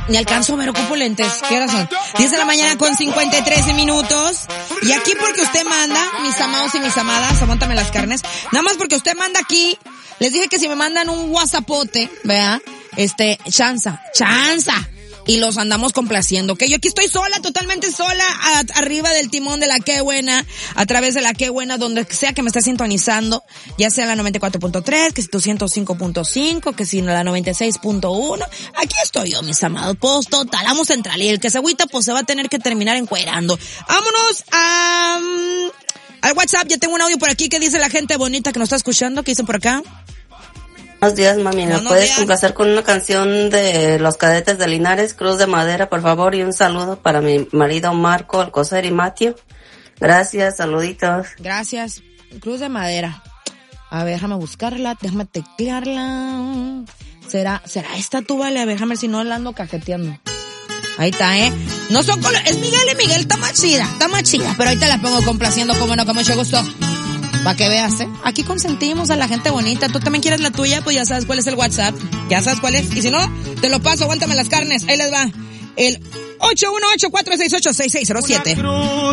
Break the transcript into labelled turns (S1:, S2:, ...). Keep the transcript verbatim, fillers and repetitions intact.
S1: Ni alcanzo a ver, ocupo lentes. ¿Qué horas son? diez de la mañana con cincuenta y tres minutos. Y aquí porque usted manda, mis amados y mis amadas, aguántame las carnes. Nada más porque usted manda aquí. Les dije que si me mandan un whatsappote, vea, este, chanza, chanza. Y los andamos complaciendo, ¿ok? Yo aquí estoy sola, totalmente sola, a, arriba del timón de la Qué Buena, a través de la Qué Buena, donde sea que me esté sintonizando, ya sea la noventa y cuatro punto tres, que si tu ciento cinco punto cinco, que si la noventa y seis punto uno, aquí estoy yo, mis amados, pues total, vamos a entrar, y el que se agüita, pues se va a tener que terminar encuerando. Vámonos a, um, al WhatsApp, ya tengo un audio por aquí que dice la gente bonita que nos está escuchando, ¿qué dice por acá?
S2: Buenos días, mami. ¿Me
S1: Buenos
S2: puedes
S1: días.
S2: complacer con una canción de Los Cadetes de Linares, Cruz de Madera, por favor? Y un saludo para mi marido Marco Alcocer y Matthew. Gracias, saluditos.
S1: Gracias. Cruz de Madera. A ver, déjame buscarla, déjame teclearla. ¿Será, será esta tú, vale? A ver, déjame ver si no la ando cajeteando. Ahí está, ¿eh? No son colores, es Miguel y Miguel, está más chida, está más chida. Pero ahí te la pongo complaciendo, como no, con mucho gusto. Para que veas, ¿eh? Aquí consentimos a la gente bonita. ¿Tú también quieres la tuya? Pues ya sabes cuál es el WhatsApp. Ya sabes cuál es. Y si no, te lo paso, aguántame las carnes. Ahí les va. El ocho uno ocho, cuatro seis ocho, seis seis cero siete.